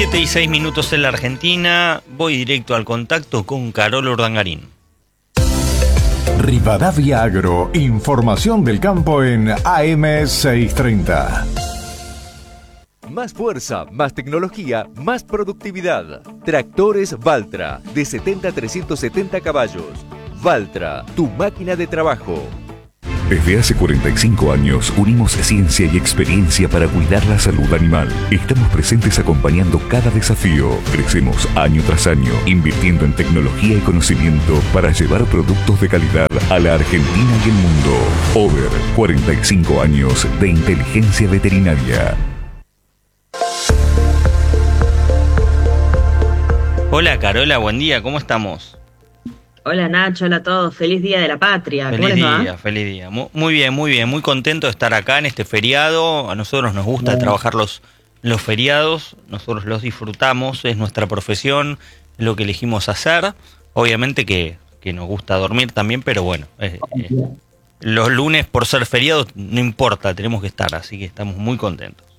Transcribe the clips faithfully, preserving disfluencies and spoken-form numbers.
siete y seis minutos en la Argentina. Voy directo al contacto con Carola Urdangarín. Rivadavia Agro, información del campo en A M seiscientos treinta. Más fuerza, más tecnología, más productividad. Tractores Valtra, de setenta a trescientos setenta caballos. Valtra, tu máquina de trabajo. Desde hace cuarenta y cinco años unimos ciencia y experiencia para cuidar la salud animal. Estamos presentes acompañando cada desafío. Crecemos año tras año, invirtiendo en tecnología y conocimiento para llevar productos de calidad a la Argentina y el mundo. Over, cuarenta y cinco años de inteligencia veterinaria. Hola Carola, buen día, ¿cómo estamos? Hola Nacho, hola a todos, feliz Día de la Patria. Feliz día, feliz día. Muy bien, muy bien, muy contento de estar acá en este feriado. A nosotros nos gusta bien trabajar los, los feriados, nosotros los disfrutamos, es nuestra profesión, es lo que elegimos hacer. Obviamente que, que nos gusta dormir también, pero bueno, eh, eh, los lunes por ser feriados no importa, tenemos que estar, así que estamos muy contentos.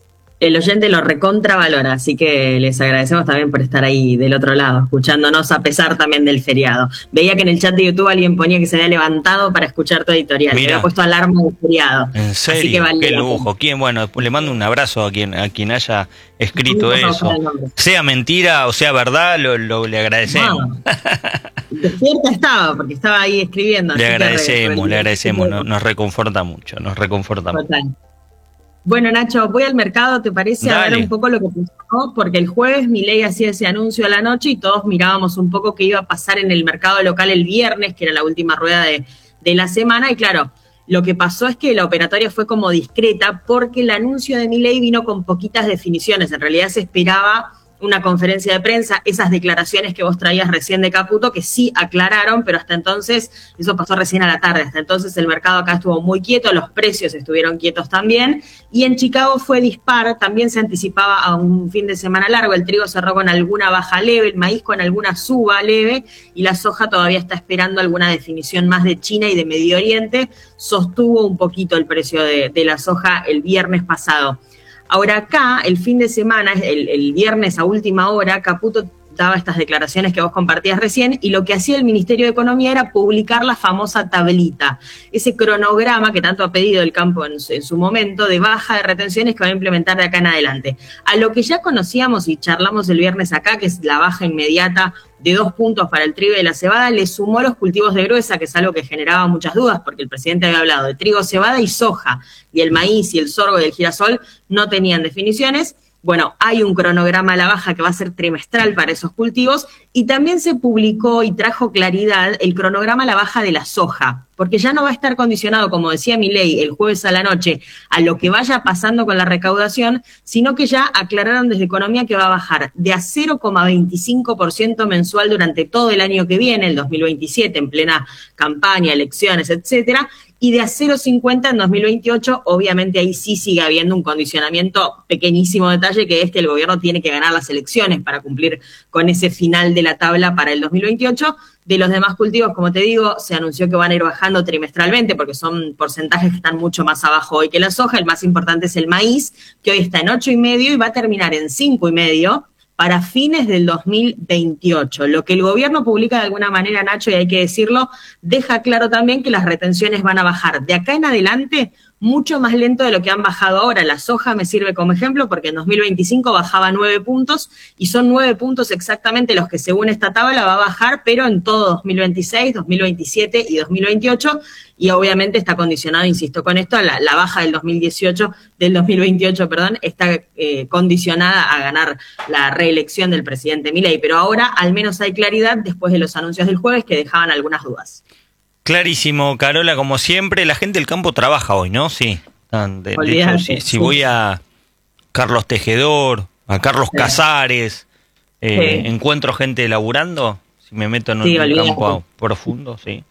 El oyente lo recontravalora, así que les agradecemos también por estar ahí del otro lado, escuchándonos a pesar también del feriado. Veía que en el chat de YouTube alguien ponía que se había levantado para escuchar tu editorial. Mira, había puesto alarma de feriado. ¿En serio? Así que vale. Qué lujo. ¿Quién? Bueno, le mando un abrazo a quien a quien haya escrito eso. Sea mentira o sea verdad, lo, lo le agradecemos. No. Despierta estaba, porque estaba ahí escribiendo. Le agradecemos, le agradecemos. Nos, nos reconforta mucho, nos reconforta Total. mucho. Bueno, Nacho, voy al mercado, ¿te parece? Dale. A ver un poco lo que pasó, porque el jueves Milei hacía ese anuncio a la noche y todos mirábamos un poco qué iba a pasar en el mercado local el viernes, que era la última rueda de, de la semana, y claro, lo que pasó es que la operatoria fue como discreta porque el anuncio de Milei vino con poquitas definiciones, en realidad se esperaba una conferencia de prensa, esas declaraciones que vos traías recién de Caputo, que sí aclararon, pero hasta entonces, eso pasó recién a la tarde, hasta entonces el mercado acá estuvo muy quieto, los precios estuvieron quietos también, y en Chicago fue dispar, también se anticipaba a un fin de semana largo, el trigo cerró con alguna baja leve, el maíz con alguna suba leve, y la soja todavía está esperando alguna definición más de China y de Medio Oriente, sostuvo un poquito el precio de, de la soja el viernes pasado. Ahora acá, el fin de semana, el, el viernes a última hora, Caputo daba estas declaraciones que vos compartías recién y lo que hacía el Ministerio de Economía era publicar la famosa tablita, ese cronograma que tanto ha pedido el campo en, en su momento de baja de retenciones que va a implementar de acá en adelante. A lo que ya conocíamos y charlamos el viernes acá, que es la baja inmediata de dos puntos para el trigo y la cebada, le sumó los cultivos de gruesa, que es algo que generaba muchas dudas, porque el presidente había hablado de trigo, cebada y soja, y el maíz y el sorgo y el girasol no tenían definiciones. Bueno, hay un cronograma a la baja que va a ser trimestral para esos cultivos y también se publicó y trajo claridad el cronograma a la baja de la soja, porque ya no va a estar condicionado, como decía Milei el jueves a la noche, a lo que vaya pasando con la recaudación, sino que ya aclararon desde Economía que va a bajar de a cero coma veinticinco por ciento mensual durante todo el año que viene, el dos mil veintisiete, en plena campaña, elecciones, etcétera, y de a cero coma cincuenta en dos mil veintiocho, obviamente ahí sí sigue habiendo un condicionamiento, pequeñísimo detalle, que es que el gobierno tiene que ganar las elecciones para cumplir con ese final de la tabla para el dos mil veintiocho. De los demás cultivos, como te digo, se anunció que van a ir bajando trimestralmente porque son porcentajes que están mucho más abajo hoy que la soja. El más importante es el maíz, que hoy está en ocho y medio y va a terminar en cinco y medio para fines del dos mil veintiocho. Lo que el gobierno publica de alguna manera, Nacho, y hay que decirlo, deja claro también que las retenciones van a bajar de acá en adelante mucho más lento de lo que han bajado ahora. La soja me sirve como ejemplo porque en dos mil veinticinco bajaba nueve puntos y son nueve puntos exactamente los que según esta tabla va a bajar, pero en todo dos mil veintiséis, dos mil veintisiete y dos mil veintiocho, y obviamente está condicionado, insisto con esto, la, la baja del dos mil dieciocho, del dos mil veintiocho, perdón, está eh, condicionada a ganar la reelección del presidente Milei, pero ahora al menos hay claridad después de los anuncios del jueves que dejaban algunas dudas. Clarísimo, Carola, como siempre, la gente del campo trabaja hoy, ¿no? Sí. De, de hecho, si, si voy a Carlos Tejedor, a Carlos sí. Casares, eh, sí. encuentro gente laburando, si me meto en sí, un olvídate. campo profundo, sí.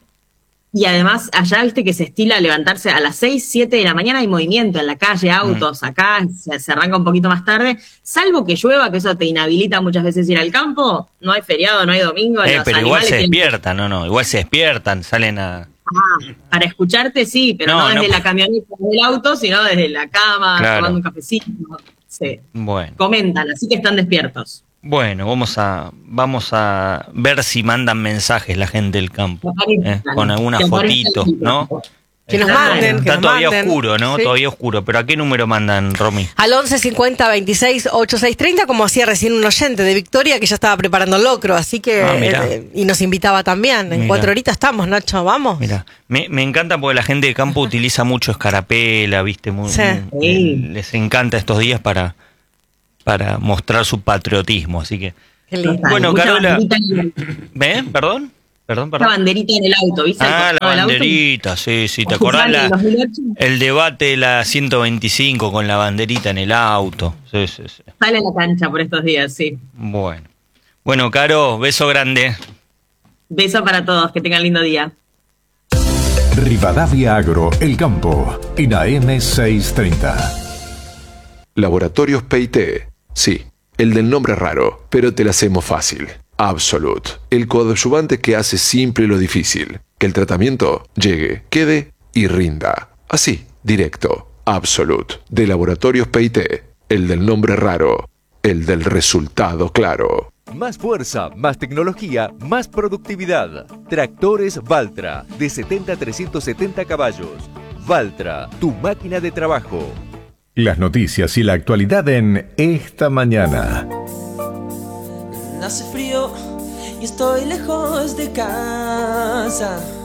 Y además, allá viste que se estila levantarse a las seis, siete de la mañana, hay movimiento en la calle, autos, mm. acá se, se arranca un poquito más tarde, salvo que llueva, que eso te inhabilita muchas veces ir al campo, no hay feriado, no hay domingo. Eh, pero igual se tienen... despiertan, no, no, igual se despiertan, salen a... Ah, para escucharte sí, pero no, no desde no. la camioneta del auto, sino desde la cama, claro. tomando un cafecito. Sí. Bueno. Comentan, así que están despiertos. Bueno, vamos a vamos a ver si mandan mensajes la gente del campo, eh, con algunas fotitos, ¿no? Que nos manden, que Está nos todavía manden. oscuro, ¿no? Sí. Todavía oscuro. ¿Pero a qué número mandan, Romy? Al once cincuenta veintiséis ochenta y seis treinta, como hacía recién un oyente de Victoria que ya estaba preparando el locro, así que Ah, mirá. eh, y nos invitaba también. En Mirá. cuatro horitas estamos, Nacho, vamos. Mira, me, me encanta porque la gente de campo utiliza mucho escarapela, ¿viste? Muy, Sí. muy- Sí. les encanta estos días para, para mostrar su patriotismo, así que... Qué lindo. Total, Bueno, mucha Carola- banderita en el- ¿Ven? ¿Perdón? Perdón, Una perdón. banderita en el auto, ¿viste? Al Ah, la costado del auto. banderita, sí, sí. ¿Te acordás ¿Sale en la, dos mil ocho? el debate de la ciento veinticinco con la banderita en el auto? Sí, sí, sí. Sale a la cancha por estos días, sí. Bueno. Bueno, Caro, beso grande. Beso para todos, que tengan lindo día. Rivadavia Agro, El Campo, en A M seiscientos treinta. Laboratorios P I T. Sí, el del nombre raro, pero te la hacemos fácil. Absolute, el coadyuvante que hace simple lo difícil. Que el tratamiento llegue, quede y rinda. Así, directo. Absolute, de Laboratorios P I T. El del nombre raro, el del resultado claro. Más fuerza, más tecnología, más productividad. Tractores Valtra, de setenta a trescientos setenta caballos. Valtra, tu máquina de trabajo. Las noticias y la actualidad en Esta Mañana. Hace frío y estoy lejos de casa.